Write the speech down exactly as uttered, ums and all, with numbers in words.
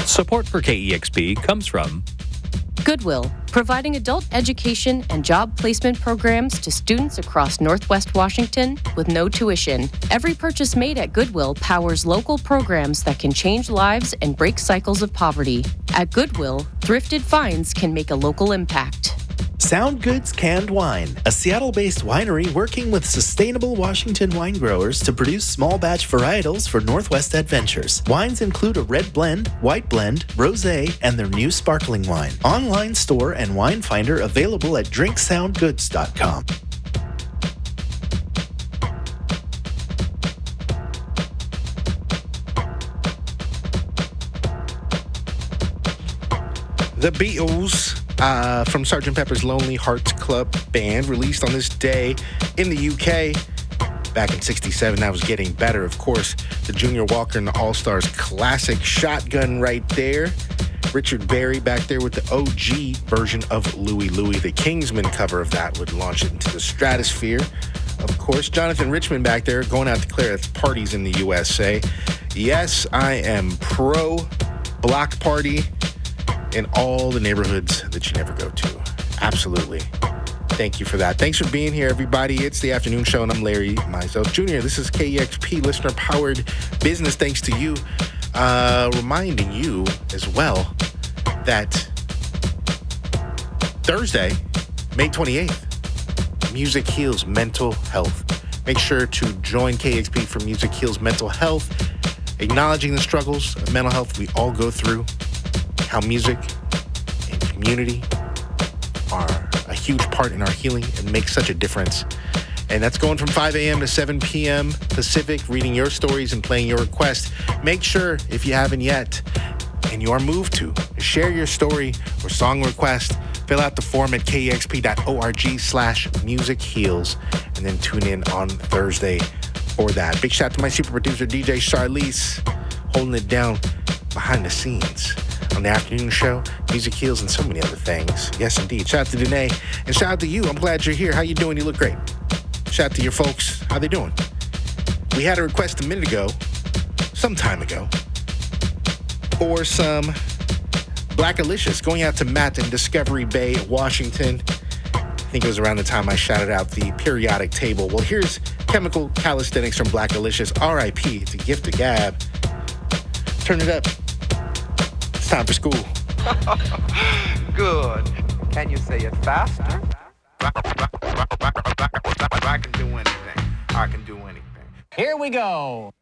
Support for K E X P comes from Goodwill, providing adult education and job placement programs to students across Northwest Washington with no tuition. Every purchase made at Goodwill powers local programs that can change lives and break cycles of poverty. At Goodwill, thrifted finds can make a local impact. Sound Goods Canned Wine, a Seattle-based winery working with sustainable Washington wine growers to produce small batch varietals for Northwest Adventures. Wines include a red blend, white blend, rosé, and their new sparkling wine. Online store and wine finder available at drink sound goods dot com. The Beatles, uh, from Sergeant Pepper's Lonely Hearts Club Band, released on this day in the U K. Back in sixty-seven, that was getting better, of course. The Junior Walker and the All-Stars classic Shotgun right there. Richard Berry back there with the O G version of Louie Louie. The Kingsmen cover of that would launch it into the stratosphere. Of course, Jonathan Richman back there going out to declare at parties in the U S A. Yes, I am pro block party in all the neighborhoods that you never go to. Absolutely. Thank you for that. Thanks for being here, everybody. It's the afternoon show, and I'm Larry Mizell Junior This is K E X P, listener-powered business. Thanks to you. Uh, reminding you as well that Thursday, May twenty-eighth, Music Heals Mental Health. Make sure to join K E X P for Music Heals Mental Health, acknowledging the struggles of mental health we all go through, how music and community are a huge part in our healing and make such a difference. And that's going from five a.m. to seven p.m. Pacific, reading your stories and playing your requests. Make sure, if you haven't yet, and you are moved to, share your story or song request. Fill out the form at kexp.org slash music heals, and then tune in on Thursday for that. Big shout out to my super producer, D J Charlize, holding it down behind the scenes on the afternoon show, Music Heals, and so many other things. Yes, indeed. Shout out to Danae, and shout out to you. I'm glad you're here. How you doing? You look great. Shout out to your folks. How they doing? We had a request a minute ago, some time ago, for some Blackalicious, going out to Matt in Discovery Bay, Washington. I think it was around the time I shouted out the periodic table. Well, here's Chemical Calisthenics from Blackalicious, R I P. It's a gift to Gab. Turn it up. It's time for school. Good. Can you say it faster? I can do anything. I can do anything. Here we go.